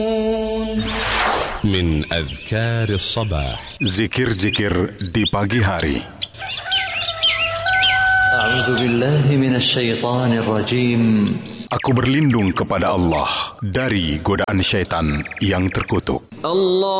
من أذكار الصباح. Zikir-zikir di pagi hari. أعوذ بالله من الشيطان الرجيم. Aku berlindung kepada Allah dari godaan syaitan yang terkutuk. الله